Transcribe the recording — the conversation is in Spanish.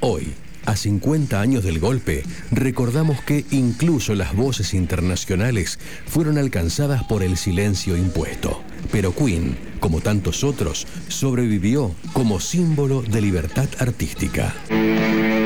Hoy, a 50 años del golpe, recordamos que incluso las voces internacionales fueron alcanzadas por el silencio impuesto. Pero Queen, como tantos otros, sobrevivió como símbolo de libertad artística.